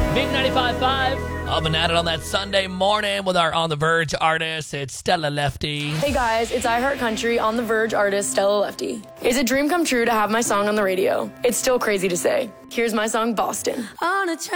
Big 95.5. Up and at it on that Sunday morning with our On the Verge artist. It's Stella Lefty. Hey guys, it's iHeartCountry On the Verge artist Stella Lefty. It's a dream come true to have my song on the radio. It's still crazy to say. Here's my song, Boston. On a train